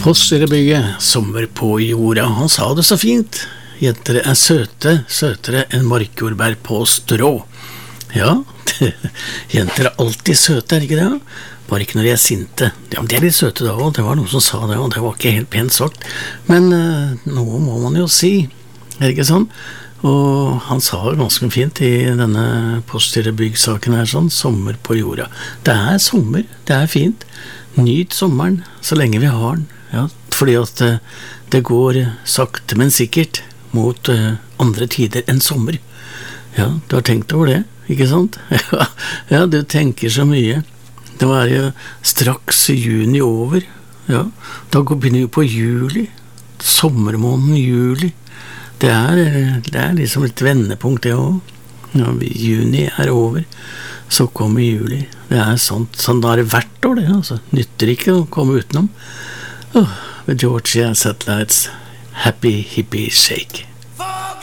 Postgirobygget, sommer på jorda. Han sa det så fint. Jenter er søte, søtere enn markjordbær på strå. Ja, jenter er alltid søte, er ikke det? Bare ikke når de er sinte. Ja, men de er litt søte da også, det var noen som sa det, og det var ikke helt pent sagt. Men noe må man jo si, er det ikke sånn? Og han sa det ganske fint i denne Postgirobygg-saken her, sånn, sommer på jorda. Det er sommer, det er fint. Nyt sommeren så lenge vi har den. Ja, fordi at det går sakte, men sikkert mot andre tider enn sommer. Ja, du har tenkt over det, ikke sant? Ja, du tenker så mye. Det var jo straks juni over. Ja, da begynner vi på juli. Sommermåneden juli. Det er liksom et vendepunkt det også. Ja, juni er over, så kommer juli. Det er sånn da er det hvert år det, altså. Nytter ikke å komme utenom. With Georgia Satellites, Happy Hippie Shake.